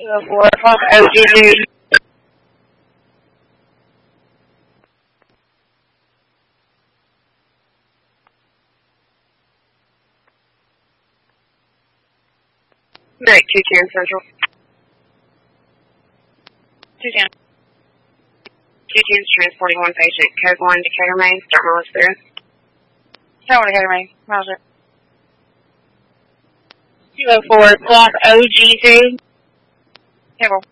4 o'clock OG2. Great, 210 Central. 210. 210's transporting one patient. Code 1, Decatur, Maine. Start my list there. Start with Decatur, Maine. Roger. 204 o'clock OG2. Table.